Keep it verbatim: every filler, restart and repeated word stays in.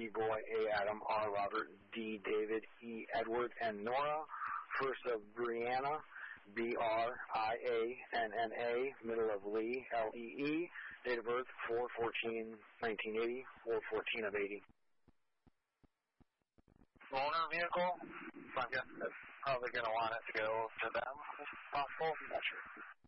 B boy, A Adam, R Robert, D David, E Edward, and Nora. First of Brianna, B R I A N N A, middle of Lee, L E E. Date of birth four fourteen nineteen eighty, four fourteen of eighty. Loaner vehicle, so I'm guessing it's probably going to want it to go to them if possible. Not sure.